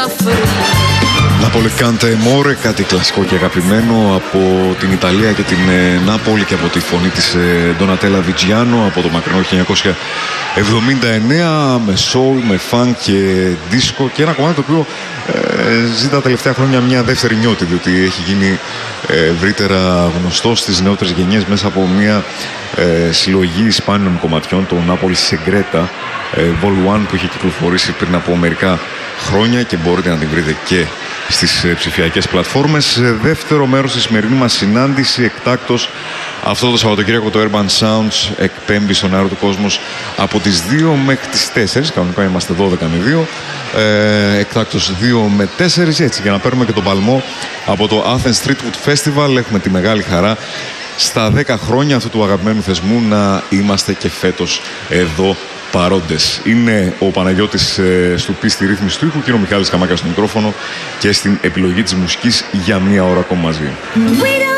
Napolicante More, κάτι κλασικό και αγαπημένο από την Ιταλία και την Νάπολη και από τη φωνή της Ντονατέλα Βιτζιάνο από το μακρινό 1979 με soul, με funk και disco και ένα κομμάτι το οποίο ζει τα τελευταία χρόνια μια δεύτερη νιώτη, διότι έχει γίνει ευρύτερα γνωστό στις νεότερες γενιές μέσα από μια συλλογή σπάνιων κομματιών, το Napoli Segreta Vol 1, που είχε κυκλοφορήσει πριν από μερικά χρόνια και μπορείτε να την βρείτε και στις ψηφιακές πλατφόρμες. Δεύτερο μέρος στη σημερινή μας συνάντηση, εκτάκτος αυτό το Σαββατοκύριακο το Urban Sounds εκπέμπει στον αέρα του κόσμος από τις 2 μέχρι τις 4, κανονικά είμαστε 12 με 2, εκτάκτος 2 με 4, έτσι για να παίρνουμε και τον παλμό από το Athens Streetwood Festival. Έχουμε τη μεγάλη χαρά στα 10 χρόνια αυτού του αγαπημένου θεσμού να είμαστε και φέτος εδώ παρόντες. Είναι ο Παναγιώτης Στουπής στη ρύθμιση του ήχου και ο Μιχάλης Καμάκας στο μικρόφωνο και στην επιλογή της μουσικής για μία ώρα ακόμα μαζί.